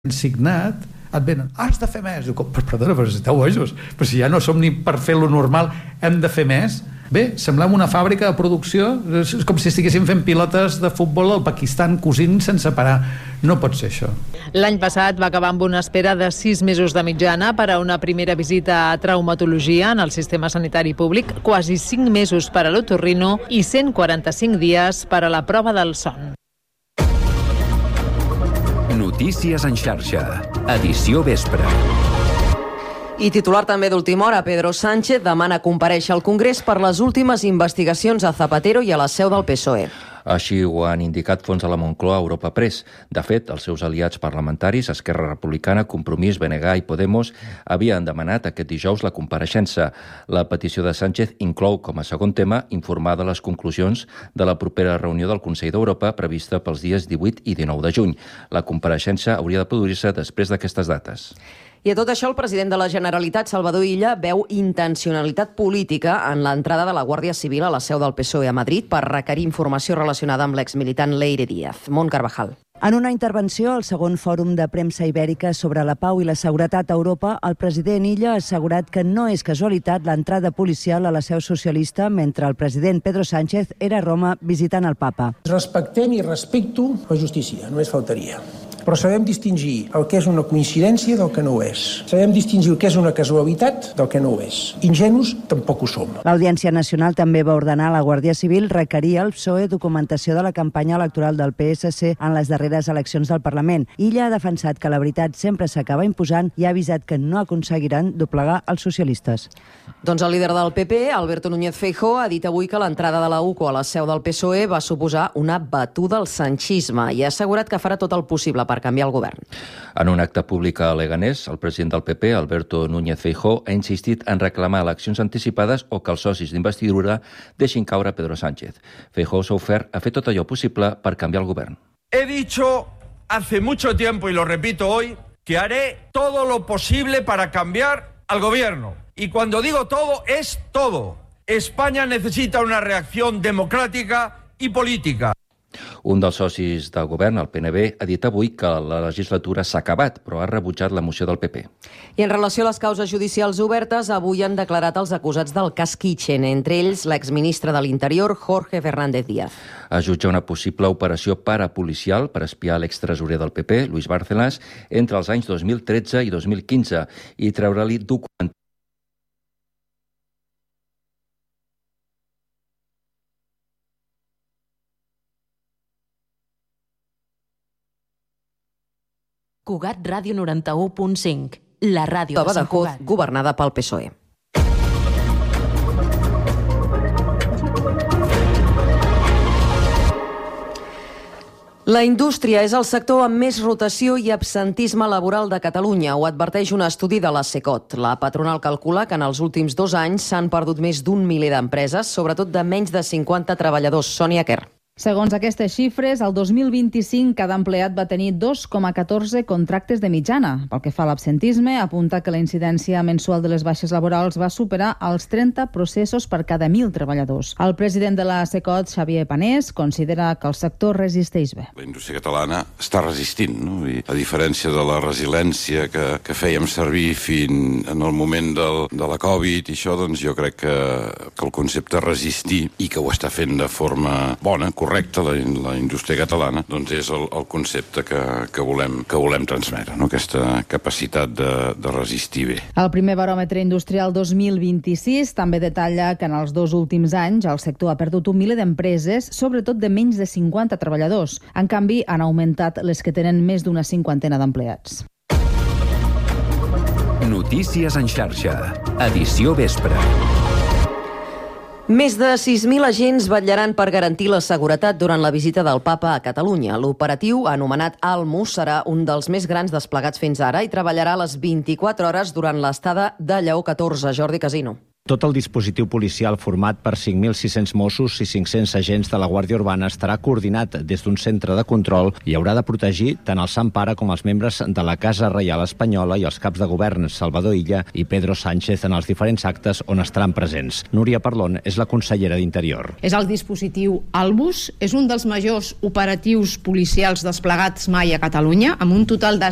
signat, et venen, has de fer més. Diu, perdona, però si esteu bojos, però si ja no som ni per fer lo normal, hem de fer més. Bé, semblem una fàbrica de producció, és com si estiguéssim fent pilotes de futbol al Pakistan cosint sense parar. No pot ser això. L'any passat va acabar amb una espera de 6 mesos de mitjana per a una primera visita a traumatologia en el sistema sanitari públic, quasi 5 mesos per a l'otorrino i 145 dies per a la prova del son. Notícies en xarxa, edició vespre. I titular també d'última hora, Pedro Sánchez demana comparèixer al Congrés per les últimes investigacions a Zapatero i a la seu del PSOE. Així ho han indicat fonts a la Moncloa a Europa Press. De fet, els seus aliats parlamentaris, Esquerra Republicana, Compromís, BNG i Podemos, havien demanat aquest dijous la compareixença. La petició de Sánchez inclou, com a segon tema, informar de les conclusions de la propera reunió del Consell d'Europa prevista pels dies 18 i 19 de juny. La compareixença hauria de produir-se després d'aquestes dates. I a tot això, el president de la Generalitat, Salvador Illa, veu intencionalitat política en l'entrada de la Guàrdia Civil a la seu del PSOE a Madrid per requerir informació relacionada amb l'exmilitant Leire Díaz. Mont Carvajal. En una intervenció al segon fòrum de premsa ibèrica sobre la pau i la seguretat a Europa, el president Illa ha assegurat que no és casualitat l'entrada policial a la seu socialista mentre el president Pedro Sánchez era a Roma visitant el papa. Respectem i respecto la justícia, només faltaria. Però sabem distingir el que és una coincidència del que no ho és. Sabem distingir el que és una casualitat del que no ho és. Ingenus tampoc ho som. L'Audiència Nacional també va ordenar a la Guàrdia Civil requerir al PSOE documentació de la campanya electoral del PSC en les darreres eleccions del Parlament. Illa ha defensat que la veritat sempre s'acaba imposant i ha avisat que no aconseguiran doblegar els socialistes. Doncs el líder del PP, Alberto Núñez Feijóo, ha dit avui que l'entrada de la UCO a la seu del PSOE va suposar una batuda al sanchisme i ha assegurat que farà tot el possible per canviar el govern. En un acte públic a Leganés, el president del PP, Alberto Núñez Feijóo, ha insistit en reclamar eleccions anticipades o que els socis d'investidura deixin caure Pedro Sánchez. Feijóo s'ha ofert a fer tot allò possible per canviar el govern. He dicho hace mucho tiempo, y lo repito hoy, que haré todo lo posible para cambiar al gobierno. Y cuando digo todo, es todo. España necesita una reacción democrática y política. Un dels socis del govern, el PNB, ha dit avui que la legislatura s'ha acabat, però ha rebutjat la moció del PP. I en relació a les causes judicials obertes, avui han declarat els acusats del cas Kitchen, entre ells l'exministre de l'Interior, Jorge Fernández Díaz. Es jutja una possible operació parapolicial per espiar l'extresorer del PP, Luis Bárcenas, entre els anys 2013 i 2015 i treure-li documents Cugat Ràdio 91.5, la ràdio de Sant Cugat. Governada pel PSOE. La indústria és el sector amb més rotació i absentisme laboral de Catalunya, ho adverteix un estudi de la Secot. La patronal calcula que en els últims 2 anys s'han perdut més d'1 miler d'empreses, sobretot de menys de 50 treballadors. Sònia Quer. Segons aquestes xifres, el 2025 cada empleat va tenir 2,14 contractes de mitjana. Pel que fa a l'absentisme, apunta que la incidència mensual de les baixes laborals va superar els 30 processos per cada 1.000 treballadors. El president de la Secot, Xavier Panés, considera que el sector resisteix bé. La indústria catalana està resistint, no? I a diferència de la resiliència que fèiem servir fins en el moment de la Covid i això, doncs jo crec que el concepte resistir i que ho està fent de forma bona, correcte, la indústria catalana, doncs és el concepte que volem transmetre, no? Aquesta capacitat de resistir bé. El primer baròmetre industrial 2026 també detalla que en els 2 últims anys el sector ha perdut 1 miler d'empreses, sobretot de menys de 50 treballadors. En canvi, han augmentat les que tenen més d'una 50ena d'empleats. Notícies en xarxa, edició vespre. Més de 6.000 agents vetllaran per garantir la seguretat durant la visita del papa a Catalunya. L'operatiu, anomenat Almus, serà un dels més grans desplegats fins ara i treballarà a les 24 hores durant l'estada de Lleó XIV, Jordi Casino. Tot el dispositiu policial format per 5.600 Mossos i 500 agents de la Guàrdia Urbana estarà coordinat des d'un centre de control i haurà de protegir tant el Sant Pare com els membres de la Casa Reial Espanyola i els caps de govern Salvador Illa i Pedro Sánchez en els diferents actes on estaran presents. Núria Parlon és la consellera d'Interior. És el dispositiu Albus, és un dels majors operatius policials desplegats mai a Catalunya, amb un total de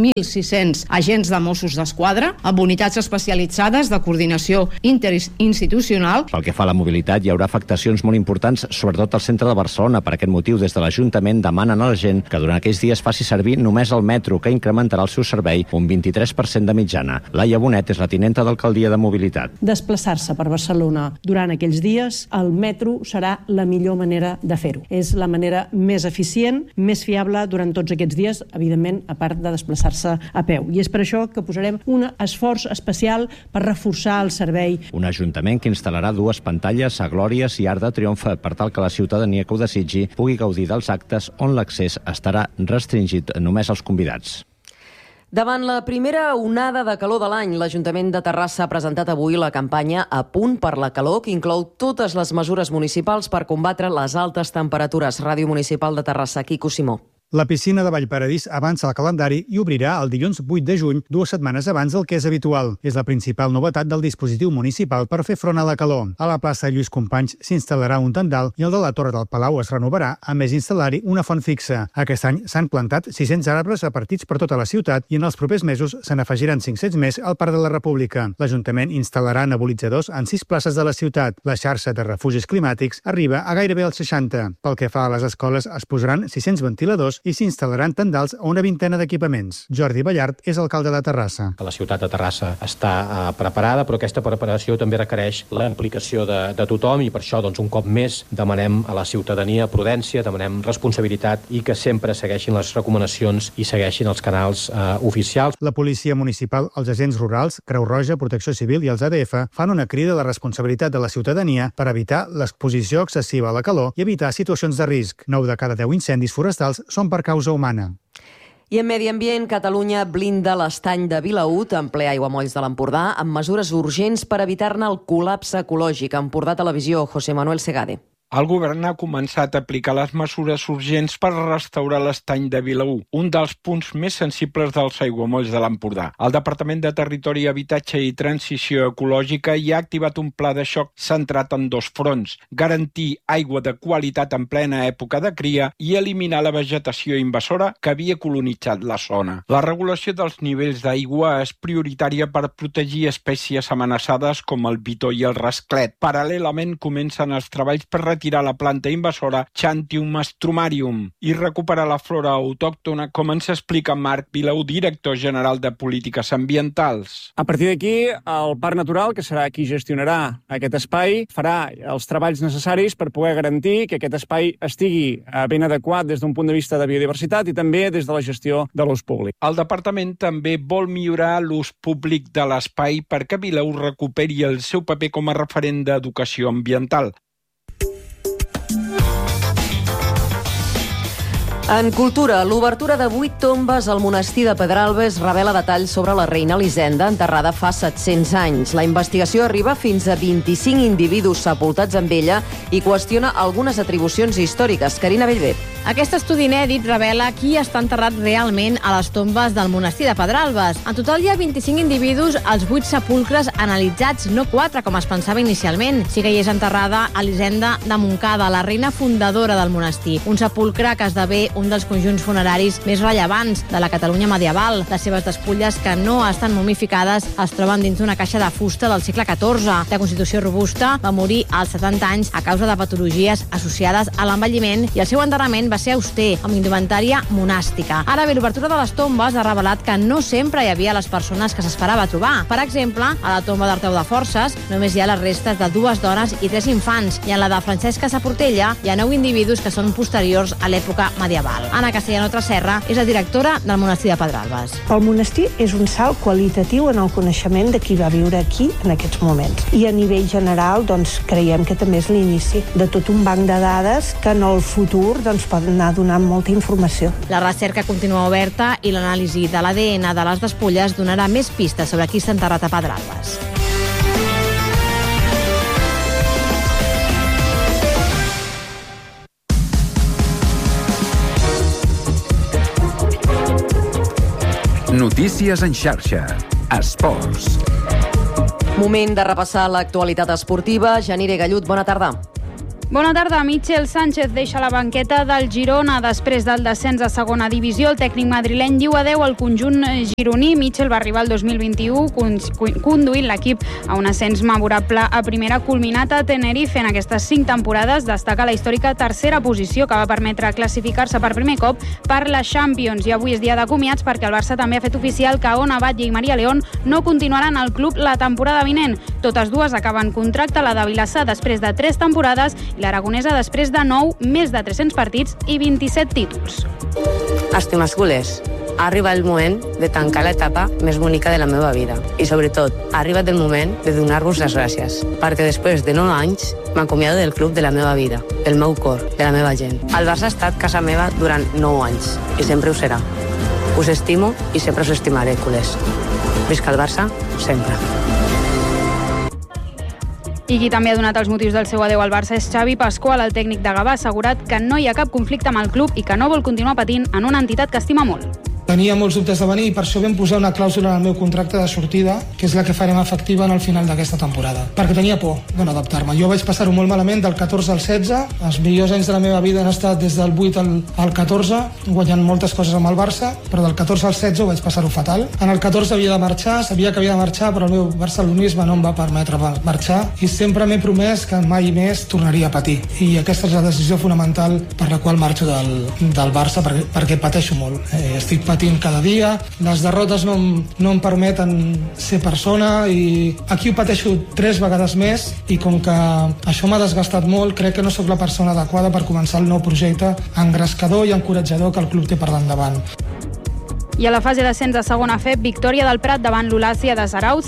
5.600 agents de Mossos d'Esquadra, amb unitats especialitzades de coordinació interinstitucional. Pel que fa a la mobilitat, hi haurà afectacions molt importants, sobretot al centre de Barcelona. Per aquest motiu, des de l'Ajuntament demanen a la gent que durant aquells dies faci servir només el metro, que incrementarà el seu servei un 23% de mitjana. Laia Bonet és la tinenta d'alcaldia de mobilitat. Desplaçar-se per Barcelona durant aquells dies, el metro serà la millor manera de fer-ho. És la manera més eficient, més fiable durant tots aquests dies, evidentment, a part de desplaçar-se a peu. I és per això que posarem un esforç especial per reforçar el servei. Un ajuntament que instal·larà 2 pantalles a Glòries i Arc de Triomf per tal que la ciutadania que ho desitgi pugui gaudir dels actes on l'accés estarà restringit només als convidats. Davant la primera onada de calor de l'any, l'Ajuntament de Terrassa ha presentat avui la campanya A punt per la calor, que inclou totes les mesures municipals per combatre les altes temperatures. Ràdio Municipal de Terrassa, Quico Simó. La piscina de Vallparadís avança el calendari i obrirà el dilluns 8 de juny, 2 setmanes abans del que és habitual. És la principal novetat del dispositiu municipal per fer front a la calor. A la plaça Lluís Companys s'instal·larà un tendal i el de la Torre del Palau es renovarà, a més instal·lar-hi una font fixa. Aquest any s'han plantat 600 arbres repartits per tota la ciutat i en els propers mesos se n'afegiran 500 més al Parc de la República. L'Ajuntament instal·larà nebulitzadors en 6 places de la ciutat. La xarxa de refugis climàtics arriba a gairebé als 60. Pel que fa a les escoles, es posaran 600 ventiladors i s'instal·laran tendals a una vintena d'equipaments. Jordi Ballart és alcalde de Terrassa. La ciutat de Terrassa està preparada, però aquesta preparació també requereix la implicació de tothom i per això, un cop més, demanem a la ciutadania prudència, demanem responsabilitat i que sempre segueixin les recomanacions i segueixin els canals oficials. La policia municipal, els agents rurals, Creu Roja, Protecció Civil i els ADF fan una crida a la responsabilitat de la ciutadania per evitar l'exposició excessiva a la calor i evitar situacions de risc. 9 de cada 10 incendis forestals són per causa humana. I en Medi Ambient, Catalunya blinda l'estany de Vilaüt, en ple aiguamolls de l'Empordà, amb mesures urgents per evitar-ne el col·lapse ecològic. Empordà Televisió, José Manuel Segade. El govern ha començat a aplicar les mesures urgents per restaurar l'estany de Vilaüt, un dels punts més sensibles dels aiguamolls de l'Empordà. El Departament de Territori, Habitatge i Transició Ecològica hi ha activat un pla de xoc centrat en 2 fronts: garantir aigua de qualitat en plena època de cria i eliminar la vegetació invasora que havia colonitzat la zona. La regulació dels nivells d'aigua és prioritària per protegir espècies amenaçades com el bitó i el rasclet. Paral·lelament comencen els treballs per retirar la planta invasora Xantium strumarium i recuperar la flora autòctona, com ens explica Marc Vilaüt, director general de Polítiques Ambientals. A partir d'aquí, el Parc Natural, que serà qui gestionarà aquest espai, farà els treballs necessaris per poder garantir que aquest espai estigui ben adequat des d'un punt de vista de biodiversitat i també des de la gestió de l'ús públic. El departament també vol millorar l'ús públic de l'espai perquè Vilaüt recuperi el seu paper com a referent d'educació ambiental. En cultura, l'obertura de 8 tombes al monestir de Pedralbes revela detalls sobre la reina Elisenda, enterrada fa 700 anys. La investigació arriba fins a 25 individus sepultats amb ella i qüestiona algunes atribucions històriques. Carina Bellver. Aquest estudi inèdit revela qui està enterrat realment a les tombes del monestir de Pedralbes. En total hi ha 25 individus als 8 sepulcres analitzats, no 4, com es pensava inicialment. Sí que hi és enterrada Elisenda de Montcada, la reina fundadora del monestir. Un sepulcre que esdevé un dels conjunts funeraris més rellevants de la Catalunya medieval. Les seves despulles, que no estan momificades, es troben dins d'una caixa de fusta del segle XIV. De constitució robusta, va morir als 70 anys a causa de patologies associades a l'envelliment i el seu enterrament va ser auster, amb indumentària monàstica. Ara bé, l'obertura de les tombes ha revelat que no sempre hi havia les persones que s'esperava trobar. Per exemple, a la tomba d'Arteu de Forces només hi ha les restes de 2 dones i 3 infants, i en la de Francesca Saportella hi ha 9 individus que són posteriors a l'època medieval. Anna Castellano Tresserra és la directora del monestir de Pedralbes. El monestir és un salt qualitatiu en el coneixement de qui va viure aquí en aquests moments. I a nivell general, creiem que també és l'inici de tot un banc de dades que en el futur poden anar donant molta informació. La recerca continua oberta i l'anàlisi de l'ADN de les despulles donarà més pistes sobre qui s'ha enterrat a Pedralbes. Notícies en xarxa. Esports. Moment de repassar l'actualitat esportiva. Janire Gallut, bona tarda. Bona tarda. Michel Sánchez deixa la banqueta del Girona després del descens a segona divisió. El tècnic madrileny diu adeu al conjunt gironí. Michel va arribar el 2021 conduint l'equip a un ascens memorable a primera, culminat a Tenerife. En aquestes 5 temporades destaca la històrica tercera posició que va permetre classificar-se per primer cop per la Champions. I avui és dia de comiats perquè el Barça també ha fet oficial que Ona Batlle i Maria León no continuaran al club la temporada vinent. Totes dues acaben contracte, la de Vilassar després de 3 temporades i l'aragonesa després de 9, més de 300 partits i 27 títols. Estimes culers, ha arribat el moment de tancar l'etapa més bonica de la meva vida. I sobretot, ha arribat el moment de donar-vos les gràcies, perquè després de 9 anys m'acomiado del club de la meva vida, del meu cor, de la meva gent. El Barça ha estat casa meva durant 9 anys i sempre ho serà. Us estimo i sempre us estimaré, culers. Visca el Barça, sempre. I qui també ha donat els motius del seu adeu al Barça és Xavi Pascual. El tècnic de Gavà ha assegurat que no hi ha cap conflicte amb el club i que no vol continuar patint en una entitat que estima molt. Tenia molts dubtes de venir i per això vam posar una clàusula en el meu contracte de sortida, que és la que farem efectiva en el final d'aquesta temporada, perquè tenia por de no adaptar-me. Jo vaig passar-ho molt malament del 14 al 16, els millors anys de la meva vida han estat des del 8 al 14, guanyant moltes coses amb el Barça, però del 14 al 16 ho vaig passar-ho fatal. En el 14 havia de marxar, sabia que havia de marxar, però el meu barcelonisme no em va permetre marxar i sempre m'he promès que mai més tornaria a patir. I aquesta és la decisió fonamental per la qual marxo del Barça, perquè pateixo molt. Estic patint cada dia, les derrotes no em permeten ser persona i aquí ho pateixo 3 vegades més i com que això m'ha desgastat molt, crec que no sóc la persona adequada per començar el nou projecte engrescador i encoratjador que el club té per endavant. I a la fase d'ascens de segona FEP, victòria del Prat davant l'Olàsia de Zarauz,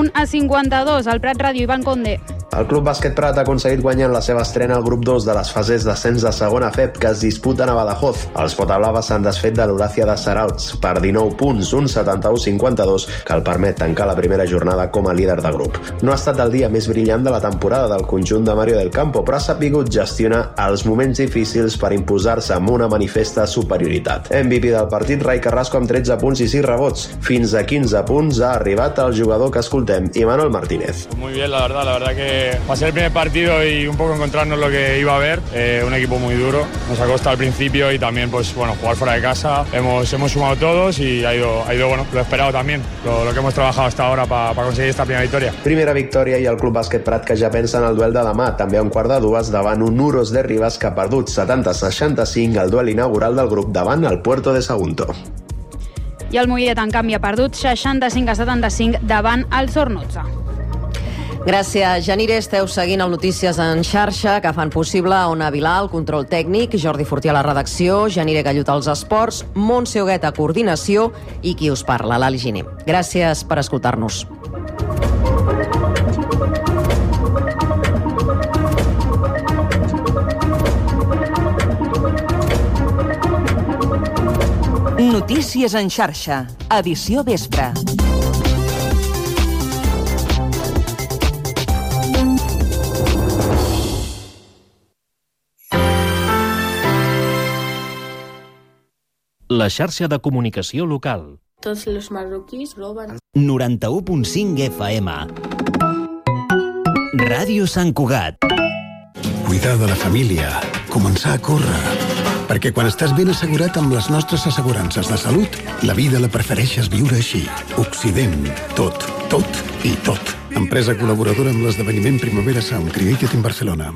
71-52. Al Prat Ràdio, Ivan Conde. El Club Bàsquet Prat ha aconseguit guanyar la seva estrena al grup 2 de les fases d'ascens de segona FEP que es disputen a Badajoz. Els potablaves s'han desfet de l'Olàcia de Zarauz per 19 punts, un 71-52 que el permet tancar la primera jornada com a líder de grup. No ha estat el dia més brillant de la temporada del conjunt de Mario del Campo, però ha sapigut gestionar els moments difícils per imposar-se amb una manifesta superioritat. MVP del partit, Rai Carrasco, amb 13 punts i 6 rebots. Fins a 15 punts ha arribat el jugador que escoltem, Imanol Martínez. Muy bien, la verdad que va a ser el primer partido y un poco encontrarnos lo que iba a haber, un equipo muy duro, nos ha costado al principio y también pues bueno, jugar fuera de casa, hemos sumado todos y ha ido bueno, lo esperado también, lo que hemos trabajado hasta ahora para conseguir esta primera victòria. Primera victòria i el Club Bàsquet Prat que ja pensa en el duel de demà, també a un quart de 2 davant un Uros de Rivas que ha perdut 70-65 al duel inaugural del grup davant el Puerto de Sagunto. I el Mollet, en canvi, ha perdut 65-75 davant el Zornotza. Gràcies, Janire. Esteu seguint el Notícies en xarxa que fan possible Ona Vilà, el control tècnic, Jordi Fortià a la redacció, Janire Gallut als esports, Montse Huguet a coordinació i qui us parla, l'Ali Giner. Gràcies per escoltar-nos. Notícies en xarxa, edició vespre. La xarxa de comunicació local. Tots els marroquís roben. 91.5 FM. Ràdio Sant Cugat. Cuidar de la família. Començar a córrer. Perquè quan estàs ben assegurat amb les nostres assegurances de salut, la vida la prefereixes viure així. Occident. Tot, tot i tot. Empresa col·laboradora amb l'esdeveniment Primavera Sound Created in Barcelona.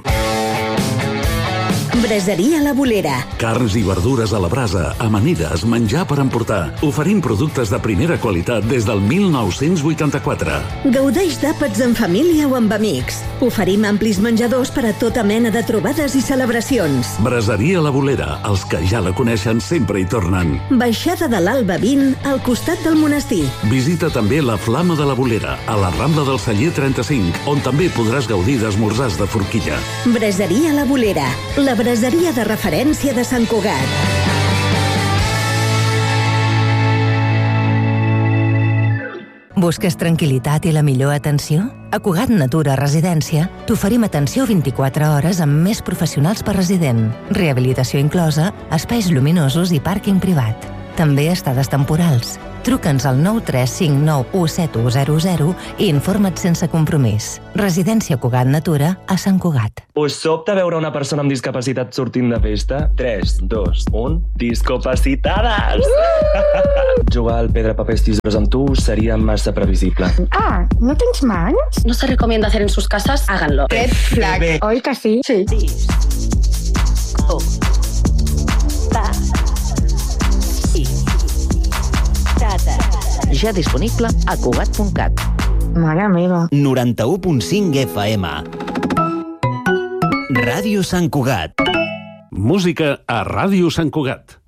Braseria La Bolera. Carns i verdures a la brasa, amanides, menjar per emportar. Oferim productes de primera qualitat des del 1984. Gaudeix d'àpats en família o amb amics. Oferim amplis menjadors per a tota mena de trobades i celebracions. Braseria La Bolera. Els que ja la coneixen sempre hi tornen. Baixada de l'Alba 20, al costat del monestir. Visita també la Flama de la Bolera, a la Rambla del Celler 35, on també podràs gaudir d'esmorzars de forquilla. Braseria La Bolera. La braseria de referència de Sant Cugat. Busques tranquil·litat i la millor atenció? A Cugat Natura Residència t'oferim atenció 24 hores amb més professionals per resident, rehabilitació inclosa, espais lluminosos i pàrquing privat. També estades temporals. Truca'ns al 935917100 i informa't sense compromís. Residència Cugat Natura a Sant Cugat. Us sobta veure una persona amb discapacitat sortint de festa? 3, 2, 1... Discapacitades! Jugar al pedra, paper, tisores amb tu seria massa previsible. Ah, ¿no tens mans? No se recomienda hacer en sus casas, háganlo. Red flag. ¿Hoy que sí? Sí. Ja disponible a Cugat.cat. Mare meva. 91.5 FM. Ràdio Sant Cugat. Música a Ràdio Sant Cugat.